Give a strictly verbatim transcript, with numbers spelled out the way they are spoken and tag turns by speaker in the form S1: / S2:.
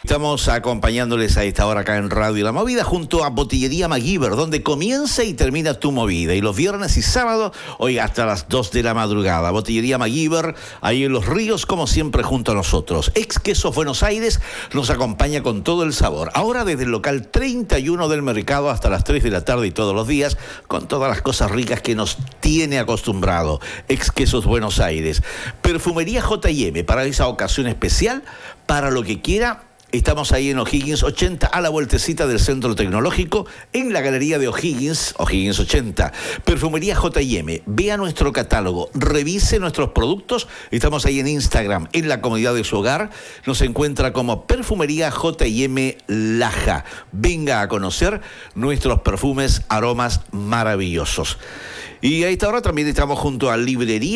S1: Estamos acompañándoles a esta hora acá en Radio La Movida junto a Botillería MacGyver, donde comienza y termina tu movida. Y los viernes y sábados, hoy hasta las dos de la madrugada. Botillería MacGyver, ahí en Los Ríos, como siempre, junto a nosotros. Ex Quesos Buenos Aires nos acompaña con todo el sabor. Ahora desde el local treinta y uno del Mercado hasta las tres de la tarde y todos los días, con todas las cosas ricas que nos tiene acostumbrado. Ex Quesos Buenos Aires. Perfumería J y M, para esa ocasión especial, para lo que quiera. Estamos ahí en O'Higgins ochenta, a la vueltecita del Centro Tecnológico, en la Galería de O'Higgins, O'Higgins ochenta. Perfumería J y M, vea nuestro catálogo, revise nuestros productos. Estamos ahí en Instagram, en la comodidad de su hogar. Nos encuentra como Perfumería J y M Laja. Venga a conocer nuestros perfumes, aromas maravillosos. Y a esta hora también estamos junto a Librería